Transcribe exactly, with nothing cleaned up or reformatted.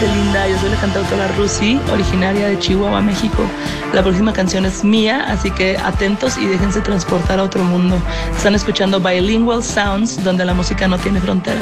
gente linda, yo soy la cantautora Rusi, originaria de Chihuahua, México. La próxima canción es mía, así que atentos y déjense transportar a otro mundo. Están escuchando Bilingual Sounds, donde la música no tiene fronteras.